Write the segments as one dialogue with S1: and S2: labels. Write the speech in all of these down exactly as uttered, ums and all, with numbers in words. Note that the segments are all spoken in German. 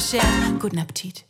S1: beschert. Guten Appetit.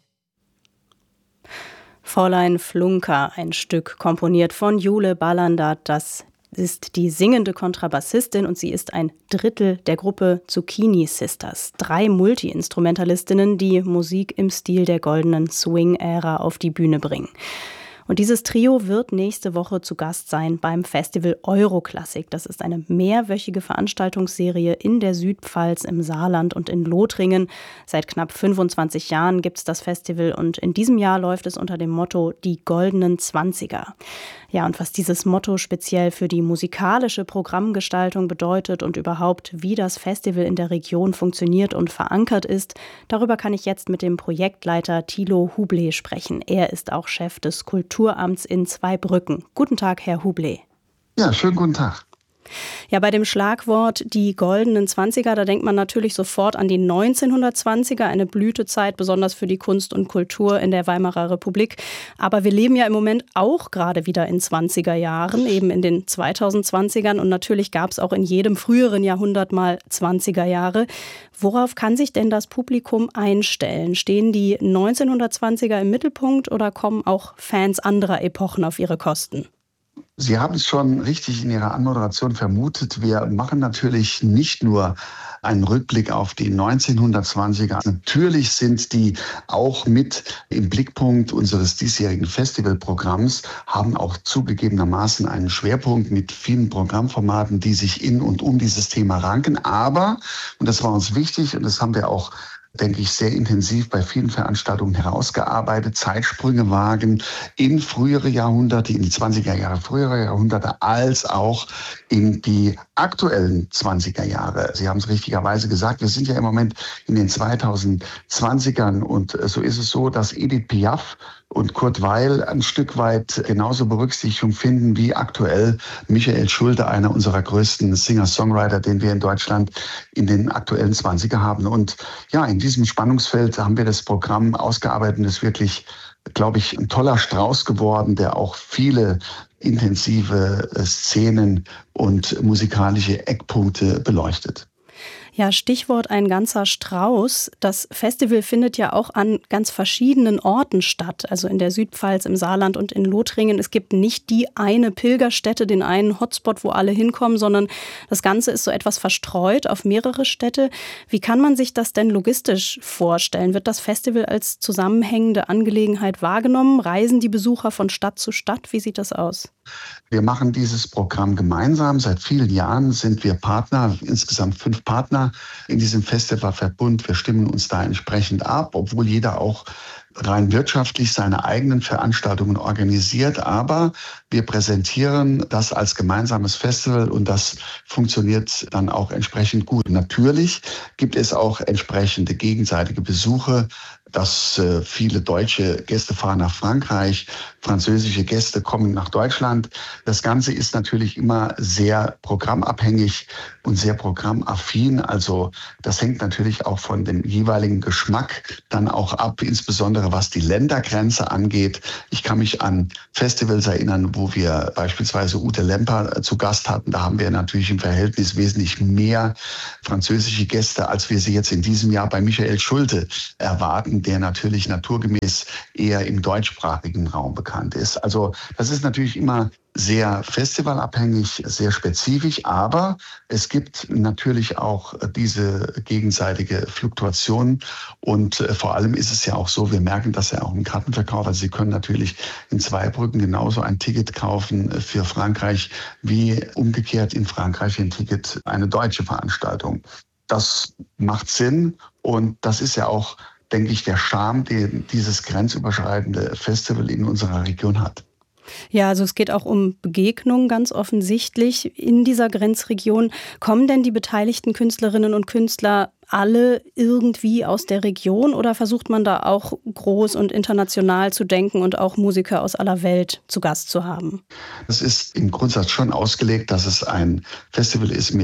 S2: Fräulein Flunker, ein Stück komponiert von Jule Ballandard. Das ist die singende Kontrabassistin und sie ist ein Drittel der Gruppe Zucchini Sisters. Drei Multi-Instrumentalistinnen, die Musik im Stil der goldenen Swing-Ära auf die Bühne bringen. Und dieses Trio wird nächste Woche zu Gast sein beim Festival Euroklassik. Das ist eine mehrwöchige Veranstaltungsserie in der Südpfalz, im Saarland und in Lothringen. Seit knapp fünfundzwanzig Jahren gibt es das Festival und in diesem Jahr läuft es unter dem Motto Die goldenen Zwanziger. Ja, und was dieses Motto speziell für die musikalische Programmgestaltung bedeutet und überhaupt, wie das Festival in der Region funktioniert und verankert ist, darüber kann ich jetzt mit dem Projektleiter Thilo Huble sprechen. Er ist auch Chef des Kulturamts in Zweibrücken. Guten Tag, Herr Huble.
S3: Ja, schönen guten Tag.
S2: Ja, bei dem Schlagwort die goldenen Zwanziger, da denkt man natürlich sofort an die neunzehnhundertzwanziger, eine Blütezeit, besonders für die Kunst und Kultur in der Weimarer Republik. Aber wir leben ja im Moment auch gerade wieder in zwanziger Jahren, eben in den zweitausendzwanzigern. Und natürlich gab es auch in jedem früheren Jahrhundert mal zwanziger Jahre. Worauf kann sich denn das Publikum einstellen? Stehen die neunzehnhundertzwanziger im Mittelpunkt oder kommen auch Fans anderer Epochen auf ihre Kosten?
S3: Sie haben es schon richtig in Ihrer Anmoderation vermutet. Wir machen natürlich nicht nur einen Rückblick auf die neunzehnhundertzwanziger. Natürlich sind die auch mit im Blickpunkt unseres diesjährigen Festivalprogramms, haben auch zugegebenermaßen einen Schwerpunkt mit vielen Programmformaten, die sich in und um dieses Thema ranken. Aber, und das war uns wichtig und das haben wir auch, denke ich, sehr intensiv bei vielen Veranstaltungen herausgearbeitet, Zeitsprünge wagen in frühere Jahrhunderte, in die zwanziger Jahre frühere Jahrhunderte, als auch in die aktuellen zwanziger Jahre. Sie haben es richtigerweise gesagt, wir sind ja im Moment in den zweitausendzwanzigern und so ist es so, dass Edith Piaf und Kurt Weill ein Stück weit genauso Berücksichtigung finden wie aktuell Michael Schulte, einer unserer größten Singer-Songwriter, den wir in Deutschland in den aktuellen zwanziger haben. Und ja, in diesem Spannungsfeld haben wir das Programm ausgearbeitet und es ist wirklich, glaube ich, ein toller Strauß geworden, der auch viele intensive Szenen und musikalische Eckpunkte beleuchtet.
S2: Ja, Stichwort ein ganzer Strauß. Das Festival findet ja auch an ganz verschiedenen Orten statt, also in der Südpfalz, im Saarland und in Lothringen. Es gibt nicht die eine Pilgerstätte, den einen Hotspot, wo alle hinkommen, sondern das Ganze ist so etwas verstreut auf mehrere Städte. Wie kann man sich das denn logistisch vorstellen? Wird das Festival als zusammenhängende Angelegenheit wahrgenommen? Reisen die Besucher von Stadt zu Stadt? Wie sieht das aus?
S3: Wir machen dieses Programm gemeinsam. Seit vielen Jahren sind wir Partner, insgesamt fünf Partner in diesem Festivalverbund. Wir stimmen uns da entsprechend ab, obwohl jeder auch rein wirtschaftlich seine eigenen Veranstaltungen organisiert. Aber wir präsentieren das als gemeinsames Festival und das funktioniert dann auch entsprechend gut. Natürlich gibt es auch entsprechende gegenseitige Besuche, dass äh, viele deutsche Gäste fahren nach Frankreich, französische Gäste kommen nach Deutschland. Das Ganze ist natürlich immer sehr programmabhängig und sehr programmaffin. Also das hängt natürlich auch von dem jeweiligen Geschmack dann auch ab, insbesondere was die Ländergrenze angeht. Ich kann mich an Festivals erinnern, wo wir beispielsweise Ute Lemper zu Gast hatten. Da haben wir natürlich im Verhältnis wesentlich mehr französische Gäste, als wir sie jetzt in diesem Jahr bei Michael Schulte erwarten, der natürlich naturgemäß eher im deutschsprachigen Raum bekannt ist. Also das ist natürlich immer sehr festivalabhängig, sehr spezifisch, aber es gibt natürlich auch diese gegenseitige Fluktuation und vor allem ist es ja auch so, wir merken das ja auch im Kartenverkauf, also Sie können natürlich in Zweibrücken genauso ein Ticket kaufen für Frankreich wie umgekehrt in Frankreich ein Ticket, eine deutsche Veranstaltung. Das macht Sinn und das ist ja auch, denke ich, der Charme, den dieses grenzüberschreitende Festival in unserer Region hat.
S2: Ja, also es geht auch um Begegnungen ganz offensichtlich in dieser Grenzregion. Kommen denn die beteiligten Künstlerinnen und Künstler alle irgendwie aus der Region oder versucht man da auch groß und international zu denken und auch Musiker aus aller Welt zu Gast zu haben?
S3: Es ist im Grundsatz schon ausgelegt, dass es ein Festival ist mit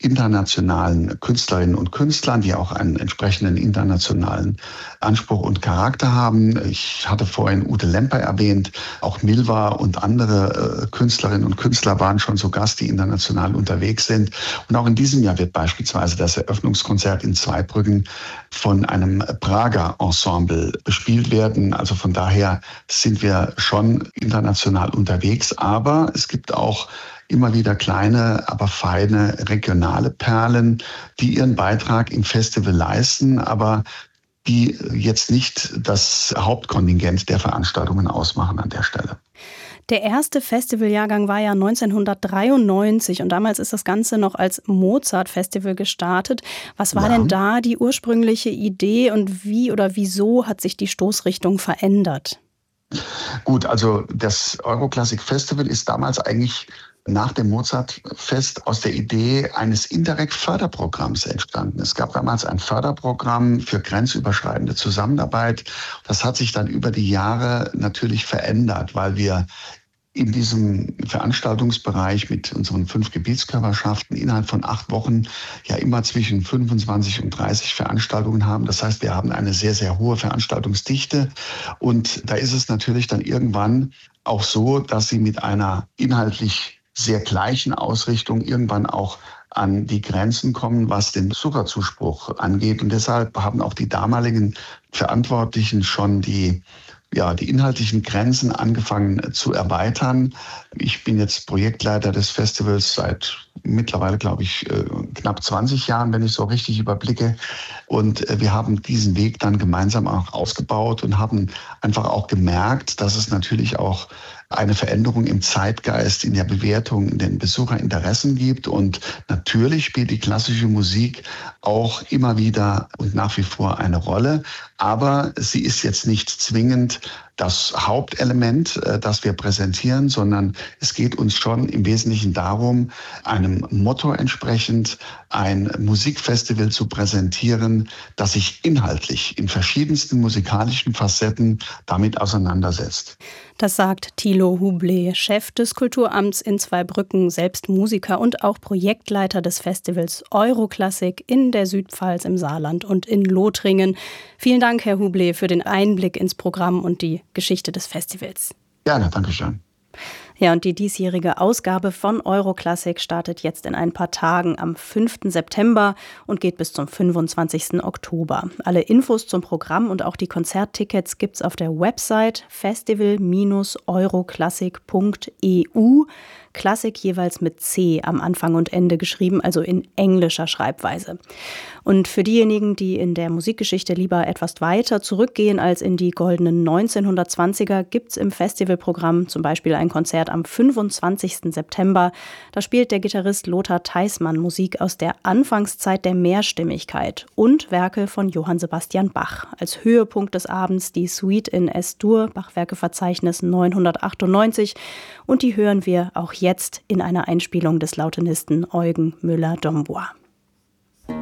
S3: internationalen Künstlerinnen und Künstlern, die auch einen entsprechenden internationalen Anspruch und Charakter haben. Ich hatte vorhin Ute Lemper erwähnt, auch Milva und andere äh, Künstlerinnen und Künstler waren schon zu Gast, die international unterwegs sind. Und auch in diesem Jahr wird beispielsweise das Eröffnungskonzert in Zweibrücken von einem Prager Ensemble bespielt werden. Also von daher sind wir schon international unterwegs, aber es gibt auch immer wieder kleine, aber feine regionale Perlen, die ihren Beitrag im Festival leisten, aber die jetzt nicht das Hauptkontingent der Veranstaltungen ausmachen an der Stelle.
S2: Der erste Festivaljahrgang war ja neunzehnhundertdreiundneunzig und damals ist das Ganze noch als Mozart-Festival gestartet. Was war ja. denn da die ursprüngliche Idee und wie oder wieso hat sich die Stoßrichtung verändert?
S3: Gut, also das Euroclassic Festival ist damals eigentlich nach dem Mozartfest aus der Idee eines Interreg-Förderprogramms entstanden. Es gab damals ein Förderprogramm für grenzüberschreitende Zusammenarbeit. Das hat sich dann über die Jahre natürlich verändert, weil wir in diesem Veranstaltungsbereich mit unseren fünf Gebietskörperschaften innerhalb von acht Wochen ja immer zwischen fünfundzwanzig und dreißig Veranstaltungen haben. Das heißt, wir haben eine sehr, sehr hohe Veranstaltungsdichte. Und da ist es natürlich dann irgendwann auch so, dass sie mit einer inhaltlich sehr gleichen Ausrichtung irgendwann auch an die Grenzen kommen, was den Besucherzuspruch angeht. Und deshalb haben auch die damaligen Verantwortlichen schon die ja, die inhaltlichen Grenzen angefangen zu erweitern. Ich bin jetzt Projektleiter des Festivals seit mittlerweile, glaube ich, knapp zwanzig Jahren, wenn ich so richtig überblicke. Und wir haben diesen Weg dann gemeinsam auch ausgebaut und haben einfach auch gemerkt, dass es natürlich auch eine Veränderung im Zeitgeist, in der Bewertung, in den Besucherinteressen gibt. Und natürlich spielt die klassische Musik auch immer wieder und nach wie vor eine Rolle. Aber sie ist jetzt nicht zwingend das Hauptelement, das wir präsentieren, sondern es geht uns schon im Wesentlichen darum, einem Motto entsprechend ein Musikfestival zu präsentieren, das sich inhaltlich in verschiedensten musikalischen Facetten damit auseinandersetzt.
S2: Das sagt Thilo Hublé, Chef des Kulturamts in Zweibrücken, selbst Musiker und auch Projektleiter des Festivals Euroclassic in der Südpfalz, im Saarland und in Lothringen. Vielen Dank, Herr Hublé, für den Einblick ins Programm und die Geschichte des Festivals.
S3: Gerne, danke schön.
S2: Ja, und die diesjährige Ausgabe von Euroclassic startet jetzt in ein paar Tagen am fünften September und geht bis zum fünfundzwanzigsten Oktober. Alle Infos zum Programm und auch die Konzerttickets gibt's auf der Website festival Bindestrich euroclassic Punkt e u. Klassik jeweils mit C am Anfang und Ende geschrieben, also in englischer Schreibweise. Und für diejenigen, die in der Musikgeschichte lieber etwas weiter zurückgehen als in die goldenen neunzehnhundertzwanziger, gibt's im Festivalprogramm zum Beispiel ein Konzert am fünfundzwanzigsten September. Da spielt der Gitarrist Lothar Theismann Musik aus der Anfangszeit der Mehrstimmigkeit und Werke von Johann Sebastian Bach. Als Höhepunkt des Abends die Suite in Es-Dur, Bachwerkeverzeichnis neunhundertachtundneunzig. Und die hören wir auch jetzt in einer Einspielung des Lautenisten Eugen Müller-Dombois.